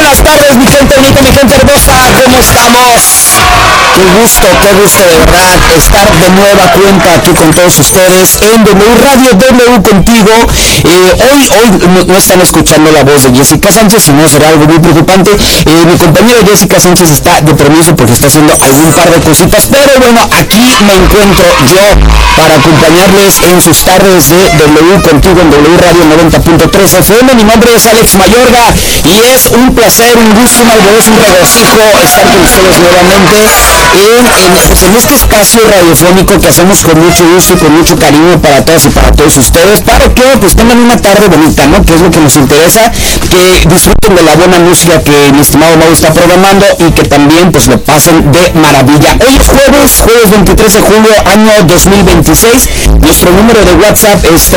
buenas tardes, mi gente bonita, mi gente hermosa, ¿cómo estamos? Qué gusto de verdad estar de nueva cuenta aquí con todos ustedes en W Radio, W contigo. Hoy no están escuchando la voz de Jessica Sánchez, si no será algo muy preocupante. Mi compañera Jessica Sánchez está de permiso porque está haciendo algún par de cositas, pero bueno, aquí me encuentro yo para acompañarles en sus tardes de W contigo en W Radio 90.3 FM. Mi nombre es Alex Mayorga y es un placer, un gusto, un albornoz, un regocijo estar con ustedes nuevamente en este espacio radiofónico que hacemos con mucho gusto y con mucho cariño para todas y para todos ustedes, para que pues tengan una tarde bonita, ¿no? Que es lo que nos interesa, que disfruten de la buena música que mi estimado Mau está programando y que también pues lo pasen de maravilla. Hoy es jueves 23 de julio, año 2026. Nuestro número de WhatsApp es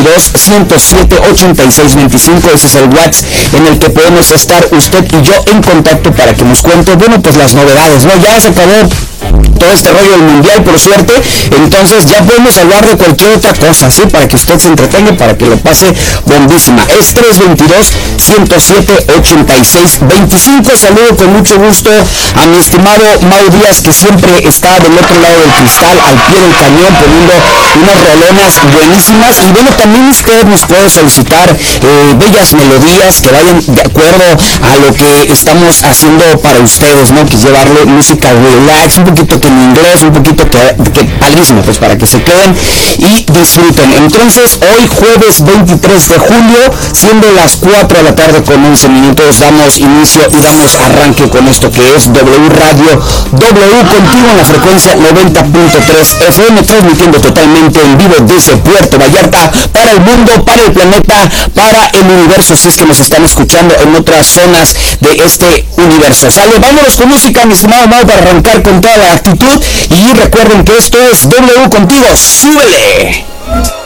322-107-8625. Ese es el WhatsApp en el que podemos estar usted y yo en contacto para que nos cuente, bueno, pues las novedades, ¿no? Ya se acabó todo este rollo del mundial, por suerte, entonces ya podemos hablar de cualquier otra cosa, ¿sí? Para que usted se entretenga, para que lo pase bombísima. Es 322-107-8625. Saludo con mucho gusto a mi estimado Mau Díaz, que siempre está del otro lado del cristal, al pie del cañón, poniendo unas rolonas buenísimas. Y bueno, también usted nos puede solicitar bellas melodías que vayan de acuerdo a lo que estamos haciendo para ustedes, ¿no? Que es llevarle música relax, un poquito que en inglés, un poquito que padrísimo, pues para que se queden y disfruten. Entonces, hoy jueves 23 de julio, siendo las 4 de la tarde con 11 minutos, damos inicio y damos arranque con esto que es W Radio, W contigo en la frecuencia 90.3 FM, transmitiendo totalmente en vivo desde Puerto Vallarta para el mundo, para el planeta, para el universo, si es que nos están escuchando en otras zonas de este universo. Sale, vámonos con música, mi estimado Mau, para arrancar con toda la actitud, y recuerden que esto es W contigo. ¡Súbele!